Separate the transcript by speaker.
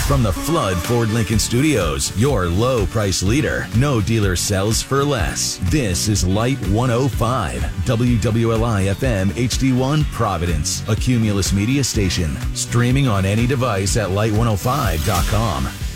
Speaker 1: From the Flood Ford Lincoln Studios, your low price leader. No dealer sells for less. This is Light 105, WWLI FM HD1 Providence, a Cumulus media station. Streaming on any device at light105.com.